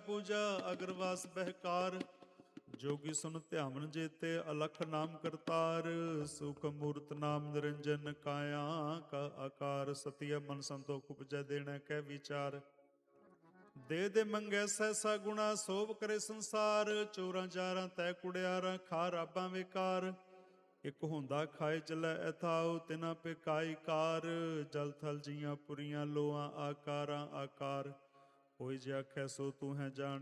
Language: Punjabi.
ਪੂਜਾ ਅਗਰਵਾਸ ਬਹਿਕਾਰ। ਜੋਗੀ ਸੁਨ ਧਿਆਵਨ ਜੇਤੇ ਅਲਖ ਨਾਮ ਕਰਤਾਰ। ਸੁਖ ਮੂਰਤ ਨਾਮ ਨਿਰੰਜਨ ਕਾਇਆ ਕਾ ਆਕਾਰ। ਸਤਿਆ ਮਨ ਸੰਤੋਖ ਉਪਜੈ ਦੇਣਾ ਕਹਿ ਵਿਚਾਰ। ਦੇ ਮੰਗੈ ਸਹਿਸਾ ਗੁਣਾ ਸੋਭ ਕਰੇ ਸੰਸਾਰ। ਚੋਰਾਂ ਚਾਰਾਂ ਤੈ ਕੁੜਿਆਰਾਂ ਖਾ ਰਾਬਾਂ ਵਿਕਾਰ। ਇਕ ਹੁੰਦਾ ਖਾਏ ਚਲੈ ਐਥਾਉ ਤਿਨਾ ਪਿਕਾਈ ਕਾਰ। ਜਲ ਥਲ ਜੀਆਂ ਪੁਰੀਆਂ ਲੋਆਂ ਆਕਾਰਾਂ ਆਕਾਰ। ਹੋਇ ਜੇ ਆਖੈ ਸੋ ਤੂੰ ਹੈ ਜਾਣ